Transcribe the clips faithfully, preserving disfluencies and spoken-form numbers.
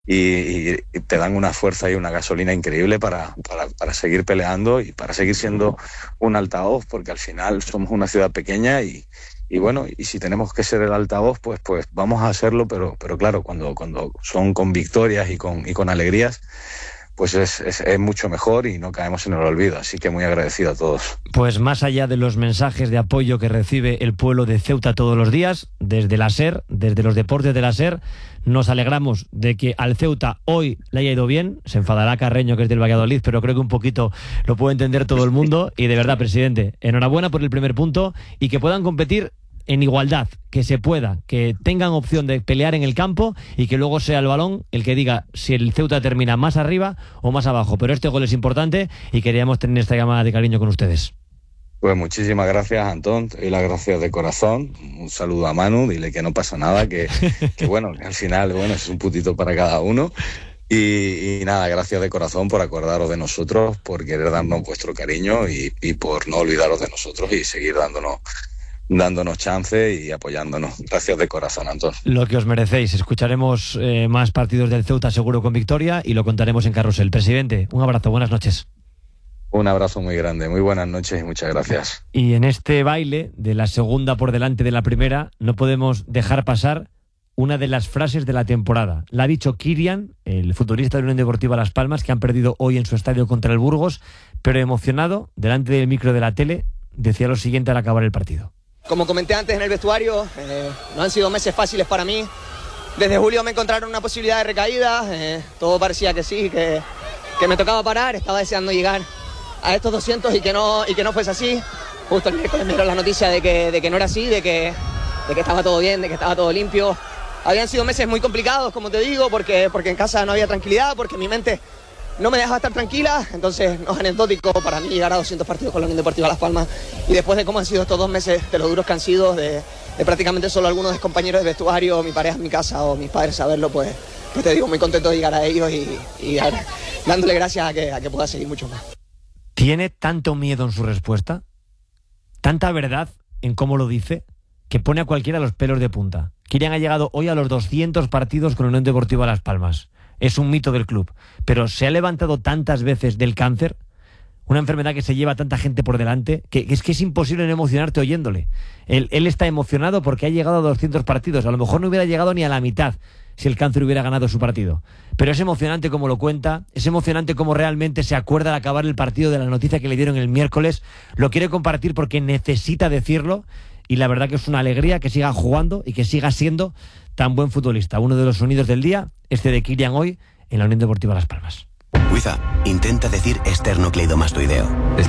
y, y, y te dan una fuerza y una gasolina increíble para, para, para seguir peleando y para seguir siendo un altavoz, porque al final somos una ciudad pequeña y, y bueno, y si tenemos que ser el altavoz, pues, pues vamos a hacerlo, pero, pero claro, cuando, cuando son con victorias y con, y con alegrías, pues es, es, es mucho mejor y no caemos en el olvido. Así que muy agradecido a todos. Pues más allá de los mensajes de apoyo que recibe el pueblo de Ceuta todos los días, desde la SER, desde los deportes de la SER, nos alegramos de que al Ceuta hoy le haya ido bien. Se enfadará Carreño, que es del Valladolid, pero creo que un poquito lo puede entender todo el mundo. Y de verdad, presidente, enhorabuena por el primer punto y que puedan competir en igualdad, que se pueda, que tengan opción de pelear en el campo y que luego sea el balón el que diga si el Ceuta termina más arriba o más abajo. Pero este gol es importante y queríamos tener esta llamada de cariño con ustedes. Pues muchísimas gracias, Antón, y las gracias de corazón. Un saludo a Manu, dile que no pasa nada, que, que bueno, que al final, bueno, es un putito para cada uno. Y, y nada, gracias de corazón por acordaros de nosotros, por querer darnos vuestro cariño y, y por no olvidaros de nosotros y seguir dándonos dándonos chance y apoyándonos. Gracias de corazón, Antón. Lo que os merecéis. Escucharemos eh, más partidos del Ceuta seguro con victoria y lo contaremos en Carrusel. Presidente, un abrazo, buenas noches. Un abrazo muy grande, muy buenas noches y muchas gracias. Y en este baile de la segunda por delante de la primera no podemos dejar pasar una de las frases de la temporada. La ha dicho Kirian, el futbolista de Unión Deportiva Las Palmas, que han perdido hoy en su estadio contra el Burgos, pero emocionado, delante del micro de la tele, decía lo siguiente al acabar el partido. Como comenté antes en el vestuario, eh, no han sido meses fáciles para mí. Desde julio me encontraron una posibilidad de recaída, eh, todo parecía que sí, que, que me tocaba parar, estaba deseando llegar a estos doscientos y que no, y que no fuese así. Justo el miércoles me dieron la noticia de que, de que no era así, de que, de que estaba todo bien, de que estaba todo limpio. Habían sido meses muy complicados, como te digo, porque, porque en casa no había tranquilidad, porque mi mente no me dejaba estar tranquila, entonces no es anecdótico para mí llegar a doscientos partidos con la Unión Deportiva Las Palmas y después de cómo han sido estos dos meses, de lo duros que han sido, de, de prácticamente solo algunos compañeros de vestuario, mi pareja en mi casa o mis padres saberlo, pues, pues te digo, muy contento de llegar a ellos y, y dar, dándole gracias a que, a que pueda seguir mucho más. ¿Tiene tanto miedo en su respuesta? ¿Tanta verdad en cómo lo dice? Que pone a cualquiera los pelos de punta. Kirian ha llegado hoy a los doscientos partidos con la Unión Deportiva Las Palmas. Es un mito del club, pero se ha levantado tantas veces del cáncer, una enfermedad que se lleva a tanta gente por delante, que es que es imposible no emocionarte oyéndole. Él, él está emocionado porque ha llegado a doscientos partidos, a lo mejor no hubiera llegado ni a la mitad si el cáncer hubiera ganado su partido. Pero es emocionante como lo cuenta, es emocionante como realmente se acuerda al acabar el partido de la noticia que le dieron el miércoles, lo quiere compartir porque necesita decirlo, y la verdad que es una alegría que siga jugando y que siga siendo tan buen futbolista. Uno de los sonidos del día, este de Kirian hoy en la Unión Deportiva Las Palmas. Wiza, intenta decir esternocleidomastoideo.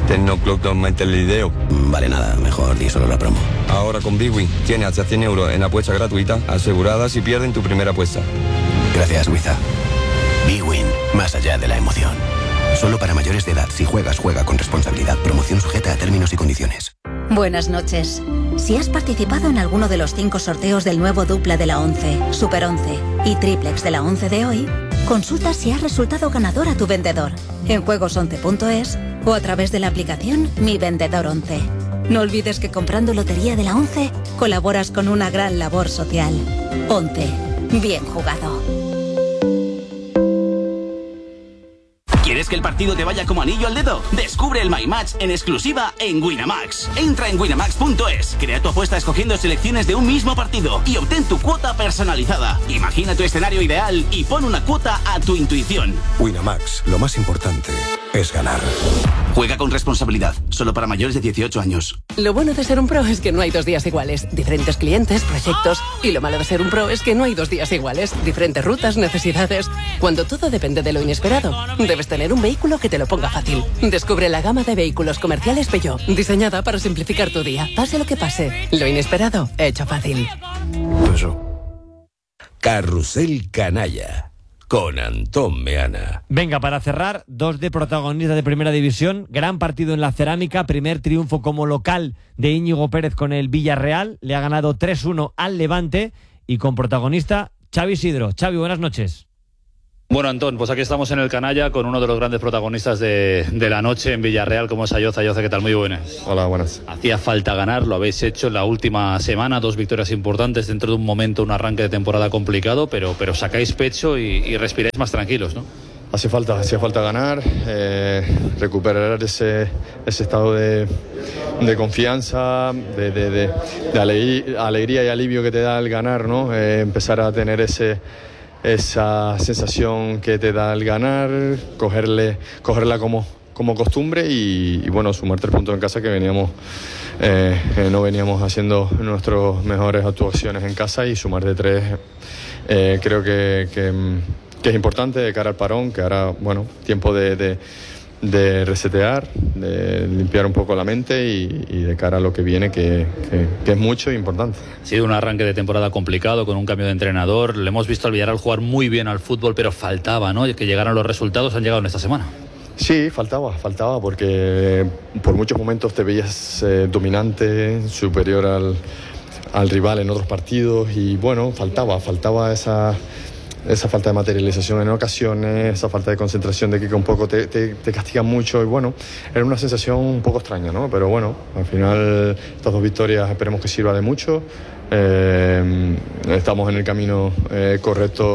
Esternocleidomastoideo. Vale, nada, mejor di solo la promo. Ahora con Bwin tienes hasta cien euros en apuesta gratuita asegurada si pierden tu primera apuesta. Gracias, Wiza. Bwin, más allá de la emoción. Solo para mayores de edad. Si juegas, juega con responsabilidad. Promoción sujeta a términos y condiciones. Buenas noches. Si has participado en alguno de los cinco sorteos del nuevo dupla de la once, Super once y triplex de la once de hoy, consulta si has resultado ganador a tu vendedor en juegos once punto es o a través de la aplicación Mi Vendedor once. No olvides que comprando lotería de la once colaboras con una gran labor social. once. Bien jugado. ¿Quieres que el partido te vaya como anillo al dedo? Descubre el My Match en exclusiva en Winamax. Entra en winamax punto es, crea tu apuesta escogiendo selecciones de un mismo partido y obtén tu cuota personalizada. Imagina tu escenario ideal y pon una cuota a tu intuición. Winamax, lo más importante es ganar. Juega con responsabilidad, solo para mayores de dieciocho años. Lo bueno de ser un pro es que no hay dos días iguales. Diferentes clientes, proyectos. Y lo malo de ser un pro es que no hay dos días iguales. Diferentes rutas, necesidades. Cuando todo depende de lo inesperado, debes tener un vehículo que te lo ponga fácil. Descubre la gama de vehículos comerciales Peugeot, diseñada para simplificar tu día. Pase lo que pase, lo inesperado, hecho fácil. Eso. Carrusel Canalla. Con Antón Meana. Venga, para cerrar, dos de protagonistas de Primera División. Gran partido en la Cerámica. Primer triunfo como local de Íñigo Pérez con el Villarreal. Le ha ganado tres uno al Levante. Y con protagonista Xavi Isidro. Xavi, buenas noches. Bueno, Antón, pues aquí estamos en el Canalla con uno de los grandes protagonistas de, de la noche en Villarreal, como es Ayoce. Ayoce, ¿qué tal? Muy buenas. Hola, buenas. Hacía falta ganar, lo habéis hecho en la última semana, dos victorias importantes dentro de un momento, un arranque de temporada complicado, pero, pero sacáis pecho y, y respiráis más tranquilos, ¿no? Hace falta, hacía falta ganar, eh, recuperar ese, ese estado de, de confianza, de, de, de, de alegría, alegría y alivio que te da el ganar, ¿no? Eh, empezar a tener ese... esa sensación que te da el ganar, cogerle, cogerla como, como costumbre y, y bueno, sumar tres puntos en casa que veníamos eh, eh, no veníamos haciendo nuestras mejores actuaciones en casa, y sumar de tres eh, creo que, que, que es importante de cara al parón, que ahora, bueno, tiempo de, de de resetear, de limpiar un poco la mente y, y de cara a lo que viene, que, que, que es mucho e importante. Ha sido un arranque de temporada complicado con un cambio de entrenador. Le hemos visto al Villarreal jugar muy bien al fútbol, pero faltaba, ¿no?, que llegaran los resultados. Han llegado en esta semana. Sí, faltaba, faltaba porque por muchos momentos te veías eh, dominante, superior al, al rival en otros partidos, y bueno, faltaba, faltaba esa... esa falta de materialización en ocasiones, esa falta de concentración de que un poco te, te, te castiga mucho, y bueno, era una sensación un poco extraña, ¿no? Pero bueno, al final estas dos victorias esperemos que sirva de mucho. Eh, estamos en el camino eh, correcto,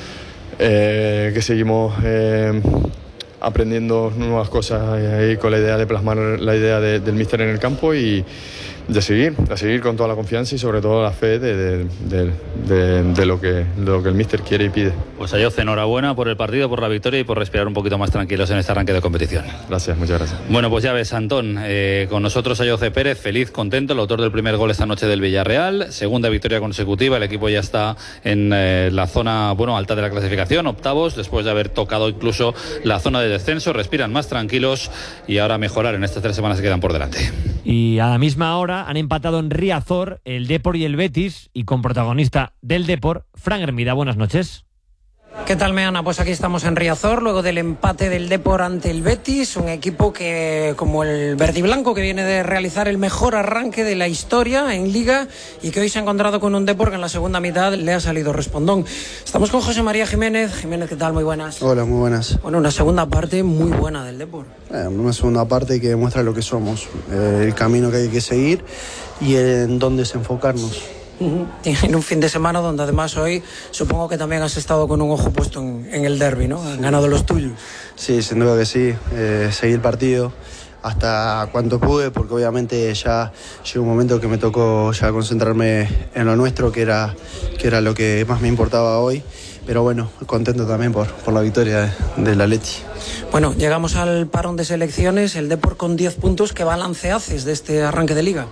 eh, que seguimos eh, aprendiendo nuevas cosas y con la idea de plasmar la idea de, del míster en el campo, y de seguir, de seguir con toda la confianza y sobre todo la fe de, de, de, de, de, lo, que, de lo que el míster quiere y pide. Pues Ayoce, enhorabuena por el partido, por la victoria y por respirar un poquito más tranquilos en este arranque de competición. Gracias, muchas gracias. Bueno, pues ya ves, Antón, eh, con nosotros Ayoce Pérez, feliz, contento, el autor del primer gol esta noche del Villarreal, segunda victoria consecutiva, el equipo ya está en eh, la zona, bueno, alta de la clasificación, octavos, después de haber tocado incluso la zona de descenso, respiran más tranquilos y ahora mejorar en estas tres semanas que quedan por delante. Y a la misma hora han empatado en Riazor el Depor y el Betis, y con protagonista del Depor, Fran Hermida. Buenas noches. ¿Qué tal, Meana? Pues aquí estamos en Riazor, luego del empate del Depor ante el Betis, un equipo que, como el verde y blanco, que viene de realizar el mejor arranque de la historia en Liga, y que hoy se ha encontrado con un Depor que en la segunda mitad le ha salido respondón. Estamos con José María Jiménez. Jiménez, ¿qué tal? Muy buenas. Hola, muy buenas. Bueno, una segunda parte muy buena del Depor. Eh, una segunda parte que demuestra lo que somos, eh, el camino que hay que seguir y en dónde desenfocarnos. Uh-huh. En un fin de semana donde además hoy supongo que también has estado con un ojo puesto en, en el derbi, ¿no? Han ganado los tuyos. Sí, sin duda que sí. Eh, seguí el partido hasta cuanto pude, porque obviamente ya llegó un momento que me tocó ya concentrarme en lo nuestro, que era, que era lo que más me importaba hoy. Pero bueno, contento también por, por la victoria del Atleti. Bueno, llegamos al parón de selecciones, el Depor con diez puntos. ¿Qué balance haces de este arranque de Liga?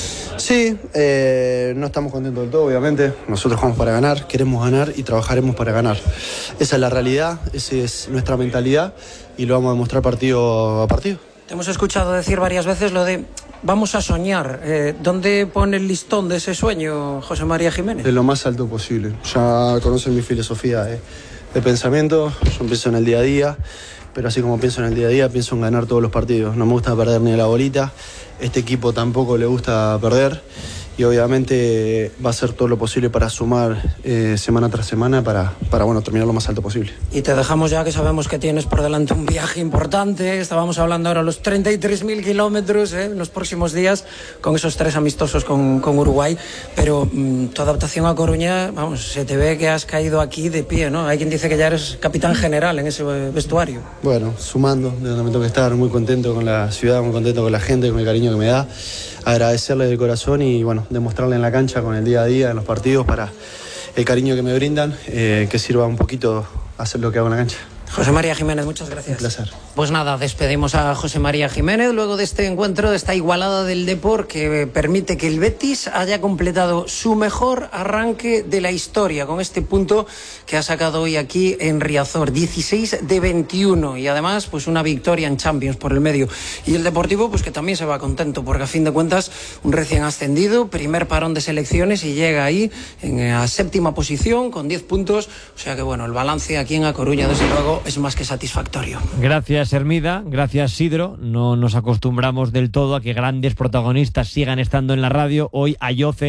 Sí, eh, no estamos contentos del todo, obviamente. Nosotros jugamos para ganar, queremos ganar y trabajaremos para ganar. Esa es la realidad, esa es nuestra mentalidad y lo vamos a demostrar partido a partido. Te hemos escuchado decir varias veces lo de vamos a soñar. Eh, ¿Dónde pone el listón de ese sueño, José María Jiménez? De lo más alto posible. Ya conocen mi filosofía de, de pensamiento, yo pienso en el día a día, pero así como pienso en el día a día, pienso en ganar todos los partidos. No me gusta perder ni la bolita. Este equipo tampoco le gusta perder y obviamente va a hacer todo lo posible para sumar eh, semana tras semana para, para bueno, terminar lo más alto posible. Y te dejamos ya, que sabemos que tienes por delante un viaje importante. Estábamos hablando ahora de los treinta y tres mil kilómetros eh, en los próximos días, con esos tres amistosos con, con Uruguay, pero mmm, tu adaptación a Coruña, vamos, se te ve que has caído aquí de pie, ¿no? Hay quien dice que ya eres capitán general en ese vestuario. Bueno, sumando, de donde me tengo que estar, muy contento con la ciudad, muy contento con la gente, con el cariño que me da. Agradecerle de corazón y bueno, demostrarle en la cancha, con el día a día, en los partidos, para el cariño que me brindan, eh, que sirva un poquito hacer lo que hago en la cancha. José María Jiménez, muchas gracias. Un placer. Pues nada, despedimos a José María Jiménez luego de este encuentro, de esta igualada del Depor, que permite que el Betis haya completado su mejor arranque de la historia con este punto que ha sacado hoy aquí en Riazor, dieciséis de veintiuno, y además pues una victoria en Champions por el medio. Y el Deportivo pues que también se va contento, porque a fin de cuentas un recién ascendido, primer parón de selecciones, y llega ahí en la séptima posición con diez puntos, o sea que bueno, el balance aquí en A Coruña desde luego es más que satisfactorio. Gracias, Hermida, gracias, Sidro. No nos acostumbramos del todo a que grandes protagonistas sigan estando en la radio. Hoy Ayoce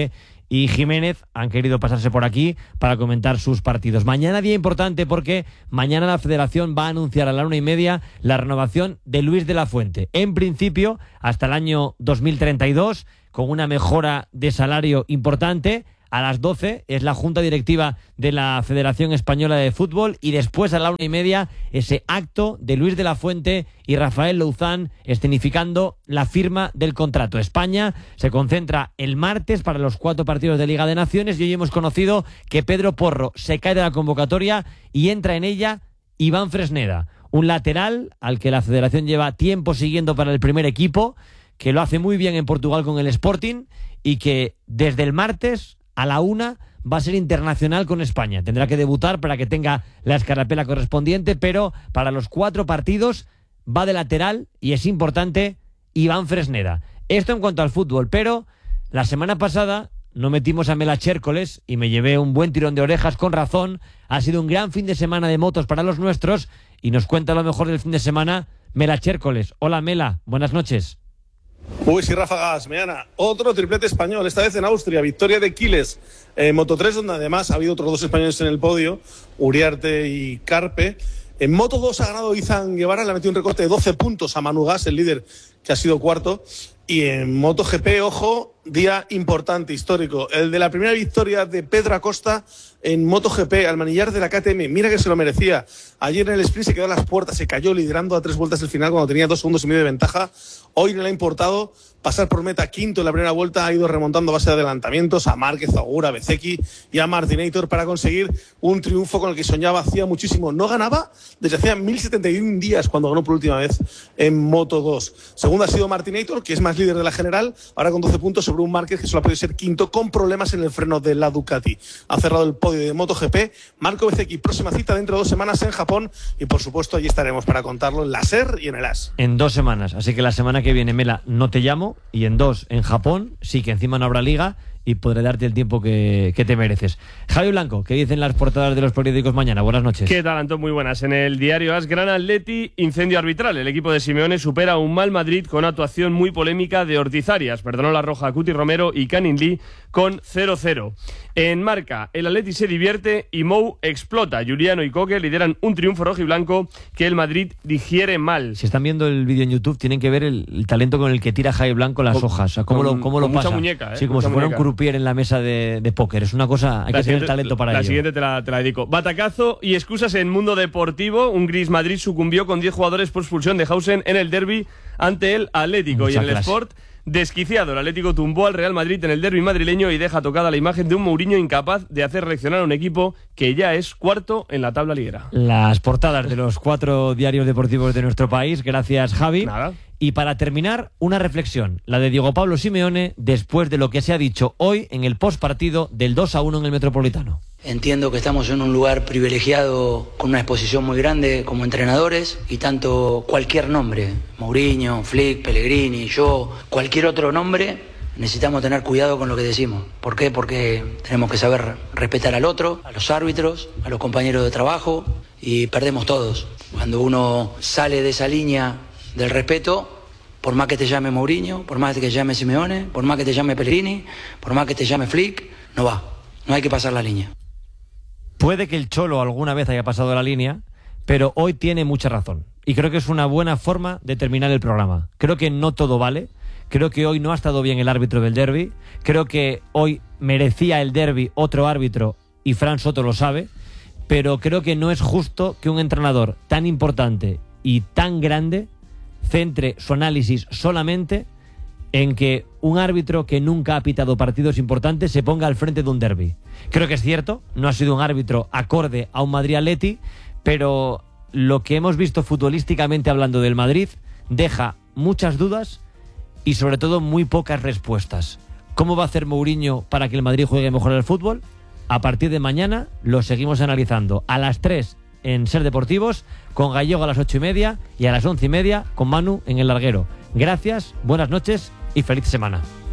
y Jiménez han querido pasarse por aquí para comentar sus partidos. Mañana día importante porque mañana la Federación va a anunciar a la una y media la renovación de Luis de la Fuente. En principio, hasta el año dos mil treinta y dos, con una mejora de salario importante. A las doce es la Junta Directiva de la Federación Española de Fútbol y después a la una y media ese acto de Luis de la Fuente y Rafael Louzán escenificando la firma del contrato. España se concentra el martes para los cuatro partidos de Liga de Naciones y hoy hemos conocido que Pedro Porro se cae de la convocatoria y entra en ella Iván Fresneda, un lateral al que la Federación lleva tiempo siguiendo para el primer equipo, que lo hace muy bien en Portugal con el Sporting y que desde el martes a la una va a ser internacional con España. Tendrá que debutar para que tenga la escarapela correspondiente, pero para los cuatro partidos va de lateral y es importante Iván Fresneda. Esto en cuanto al fútbol, pero la semana pasada no metimos a Mela Chércoles y me llevé un buen tirón de orejas con razón. Ha sido un gran fin de semana de motos para los nuestros y nos cuenta lo mejor del fin de semana Mela Chércoles. Hola Mela, buenas noches. Uy, sí, ráfagas, Meana. Otro triplete español, esta vez en Austria. Victoria de Quiles en Moto tres, donde además ha habido otros dos españoles en el podio, Uriarte y Carpe. En Moto dos ha ganado Izan Guevara, le ha metido un recorte de doce puntos a Manu Gas, el líder, que ha sido cuarto. Y en MotoGP, ojo, día importante, histórico. El de la primera victoria de Pedro Acosta en MotoGP, al manillar de la K T M. Mira que se lo merecía. Ayer en el sprint se quedó a las puertas, se cayó liderando a tres vueltas del final cuando tenía dos segundos y medio de ventaja. Hoy no le ha importado pasar por meta quinto en la primera vuelta, ha ido remontando a base de adelantamientos a Márquez, a Ogura, a Bezzecchi y a Martinator para conseguir un triunfo con el que soñaba hacía muchísimo. No ganaba desde hacía mil setenta y uno días cuando ganó por última vez en Moto dos. Segundo ha sido Martinator, que es más líder de la general, ahora con doce puntos sobre un Márquez que solo ha podido ser quinto con problemas en el freno de la Ducati. Ha cerrado el podio de MotoGP. Marco Bezzecchi, próxima cita dentro de dos semanas en Japón y por supuesto allí estaremos para contarlo en la SER y en el A S. En dos semanas, así que la semana que viene, Mela, no te llamo y en dos en Japón, sí que encima no habrá liga y podré darte el tiempo que, que te mereces. Javi Blanco, ¿qué dicen las portadas de los periódicos mañana? Buenas noches. ¿Qué tal, Antón? Muy buenas. En el diario AS, Gran Atleti, incendio arbitral. El equipo de Simeone supera a un mal Madrid con actuación muy polémica de Ortiz Arias. Perdonó la roja a Cuti Romero y Canin Lee con cero cero. En Marca, el Atleti se divierte y Mou explota. Juliano y Coque lideran un triunfo rojiblanco que el Madrid digiere mal. Si están viendo el vídeo en YouTube, tienen que ver el, el talento con el que tira Javi Blanco las con, hojas. O sea, cómo con, lo, cómo lo pasa. Mucha muñeca, ¿eh? Sí, como mucha si fuera muñeca. un croupier en la mesa de, de póker. Es una cosa, hay la que tener talento para la ello. La siguiente te la, te la dedico. Batacazo y excusas en Mundo Deportivo. Un Gris Madrid sucumbió con diez jugadores por expulsión de Hausen en el derbi ante el Atlético. Mucha y en el clase. Sport, desquiciado. El Atlético tumbó al Real Madrid en el derbi madrileño y deja tocada la imagen de un Mourinho incapaz de hacer reaccionar a un equipo que ya es cuarto en la tabla liguera. Las portadas de los cuatro diarios deportivos de nuestro país. Gracias, Javi. Nada. Y para terminar, una reflexión, la de Diego Pablo Simeone después de lo que se ha dicho hoy en el postpartido del dos a uno en el Metropolitano. Entiendo que estamos en un lugar privilegiado con una exposición muy grande como entrenadores y tanto cualquier nombre, Mourinho, Flick, Pellegrini, yo, cualquier otro nombre, necesitamos tener cuidado con lo que decimos. ¿Por qué? Porque tenemos que saber respetar al otro, a los árbitros, a los compañeros de trabajo y perdemos todos. Cuando uno sale de esa línea del respeto, por más que te llame Mourinho, por más que te llame Simeone, por más que te llame Pellegrini, por más que te llame Flick, no va, no hay que pasar la línea. Puede que el Cholo alguna vez haya pasado la línea, pero hoy tiene mucha razón. Y creo que es una buena forma de terminar el programa. Creo que no todo vale. Creo que hoy no ha estado bien el árbitro del derbi. Creo que hoy merecía el derbi otro árbitro y Fran Soto lo sabe. Pero creo que no es justo que un entrenador tan importante y tan grande centre su análisis solamente en que un árbitro que nunca ha pitado partidos importantes se ponga al frente de un derbi. Creo que es cierto, no ha sido un árbitro acorde a un Madrid-Atleti, pero lo que hemos visto futbolísticamente hablando del Madrid deja muchas dudas y sobre todo muy pocas respuestas. ¿Cómo va a hacer Mourinho para que el Madrid juegue mejor al fútbol? A partir de mañana lo seguimos analizando a las tres en Ser Deportivos, con Gallego a las ocho y media y a las once y media con Manu en El Larguero. Gracias, buenas noches y feliz semana.